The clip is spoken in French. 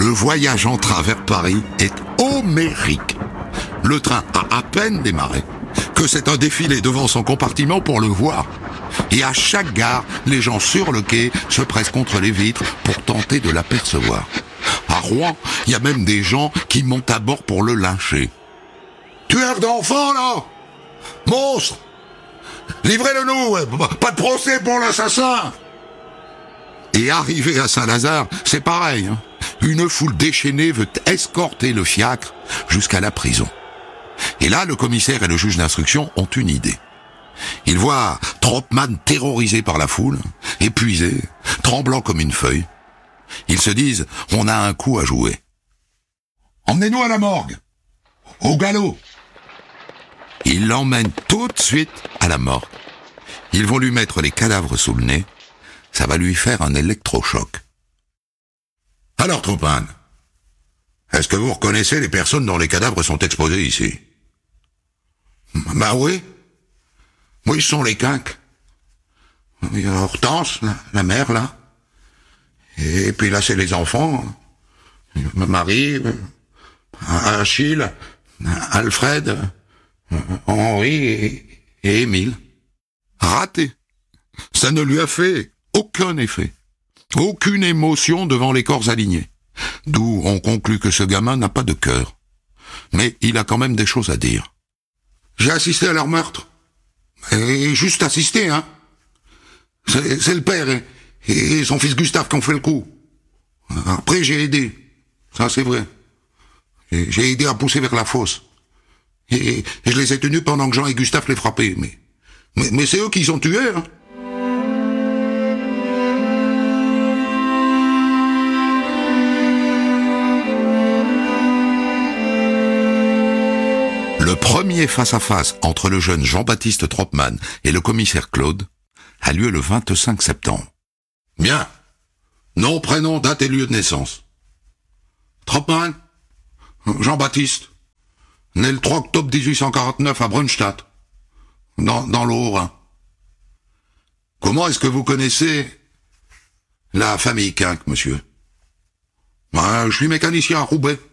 Le voyage en train vers Paris est homérique. Le train a à peine démarré que c'est un défilé devant son compartiment pour le voir. Et à chaque gare, les gens sur le quai se pressent contre les vitres pour tenter de l'apercevoir. À Rouen, il y a même des gens qui montent à bord pour le lyncher. « Tueur d'enfants, là ! Monstre ! Livrez-le-nous ! Pas de procès pour l'assassin !» Et arrivé à Saint-Lazare, c'est pareil. Une foule déchaînée veut escorter le fiacre jusqu'à la prison. Et là, le commissaire et le juge d'instruction ont une idée. Ils voient Tropman terrorisé par la foule, épuisé, tremblant comme une feuille. Ils se disent, on a un coup à jouer. Emmenez-nous à la morgue, au galop. Ils l'emmènent tout de suite à la morgue. Ils vont lui mettre les cadavres sous le nez. Ça va lui faire un électrochoc. Alors, Tropman, est-ce que vous reconnaissez les personnes dont les cadavres sont exposés ici? Bah oui. Oui, ce sont les quinques. Il y a Hortense, la mère, là. Et puis là, c'est les enfants. Marie, Achille, Alfred, Henri et Émile. Raté. Ça ne lui a fait aucun effet. Aucune émotion devant les corps alignés. D'où on conclut que ce gamin n'a pas de cœur. Mais il a quand même des choses à dire. J'ai assisté à leur meurtre. Et juste assisté, hein. C'est le père et son fils Gustave qui ont fait le coup. Après, j'ai aidé. Ça, c'est vrai. J'ai aidé à pousser vers la fosse. Et je les ai tenus pendant que Jean et Gustave les frappaient. Mais c'est eux qui les ont tués, hein. Le premier face-à-face entre le jeune Jean-Baptiste Tropman et le commissaire Claude a lieu le 25 septembre. Bien. Nom, prénom, date et lieu de naissance. Tropman, Jean-Baptiste, né le 3 octobre 1849 à Brunstadt, dans le Haut-Rhin. Comment est-ce que vous connaissez la famille Quinque, monsieur? Je suis mécanicien à Roubaix.